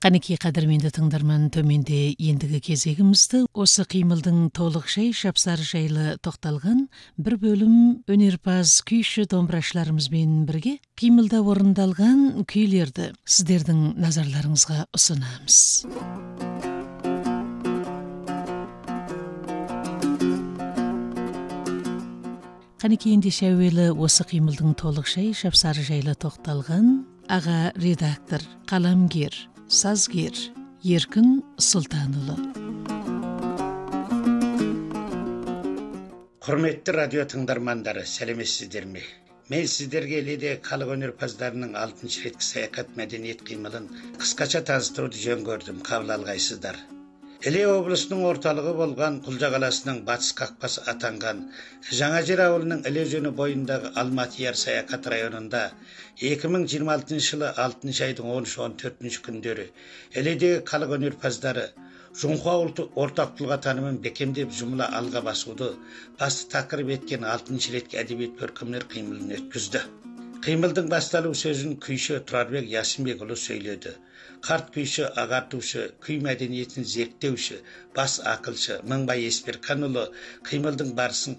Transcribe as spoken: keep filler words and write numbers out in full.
Қанекей қадірменді тыңдарман, төменде ендігі кезегімізді осы қимылдың толықшай шапсары жайлы тоқталған бір бөлім өнерпаз күйші домбырашыларымызбен бірге қимылда орындалған күйлерді сіздердің назарларыңызға ұсынамыз. Қанекей ендеше әуелі осы қимылдың толықшай шапсары жайлы тоқталған аға редактор, қаламгер, сазгер Еркін Сұлтанұлы. Құрметті радио тыңдармандары, сәлеметсіздер ме? Мен сіздерге елде халық өнерпаздарының алтыншы реткі саяхат мәдениет қимылын қысқаша таныстыруды жөн көрдім, қабыл алғайсыздар. Іле облысының орталығы болған Құлжа қаласының батыс қақпасы атанған Жаңажер ауылының Іле өзені бойындағы Алматы Яр саяхат районында екі мың жиырма алтыншы жылы алтыншы айдың он үш он төртінші күндері Іледегі халық өнерпаздары Жоңқа ұлты ортақ тұлға танымын бекемдеп жұмыла алға басуды басты тақырып еткен алтыншы реткі әдебиет көркемдер қимылын өткізді. Қимылдың басталу сөзін күйші Тұрарбек Ясынбекұлы сөйледі. Қарт күйші, ағартушы, күй мәдениетін зерттеуші, бас ақылшы Мыңбай Есперханұлы қимылдың барысын